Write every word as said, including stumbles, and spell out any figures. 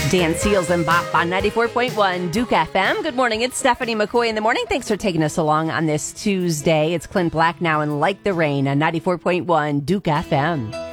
Dan Seals and Bop on ninety-four point one Duke F M. Good morning. It's Stephanie McCoy in the morning. Thanks for taking us along on this Tuesday. It's Clint Black now and Like the Rain on ninety-four point one Duke F M.